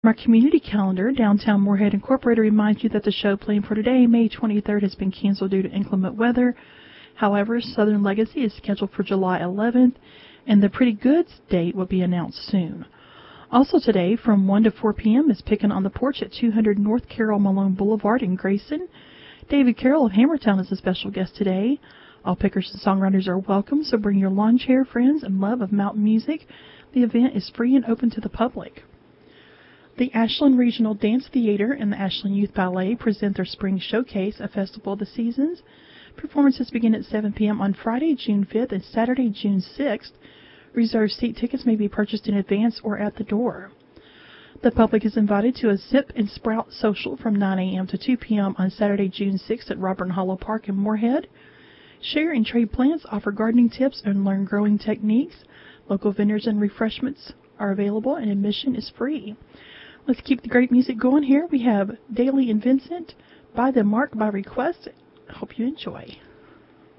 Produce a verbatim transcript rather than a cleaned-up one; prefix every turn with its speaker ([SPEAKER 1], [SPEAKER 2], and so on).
[SPEAKER 1] Our community calendar, Downtown Moorhead Incorporated reminds you that the show planned for today, May twenty-third, has been canceled due to inclement weather. However, Southern Legacy is scheduled for July eleventh, and the Pretty Goods date will be announced soon. Also today, from one to four p.m., is Pickin' on the Porch at two hundred North Carroll Malone Boulevard in Grayson. David Carroll of Hammertown is a special guest today. All pickers and songwriters are welcome, so bring your lawn chair friends and love of mountain music. The event is free and open to the public. The Ashland Regional Dance Theater and the Ashland Youth Ballet present their Spring Showcase, a festival of the seasons. Performances begin at seven p.m. on Friday, June fifth, and Saturday, June sixth. Reserved seat tickets may be purchased in advance or at the door. The public is invited to a Zip and Sprout social from nine a.m. to two p.m. on Saturday, June sixth at Robert Hollow Park in Moorhead. Share and trade plants, offer gardening tips, and learn growing techniques. Local vendors and refreshments are available, and admission is free. Let's keep the great music going here. We have Daly and Vincent, By the Mark by Request. I hope you enjoy.